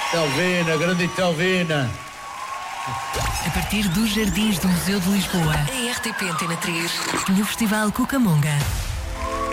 Telvina, grande Telvina. A partir dos Jardins do Museu de Lisboa, a RTP Antena 3, no Festival Cucamonga.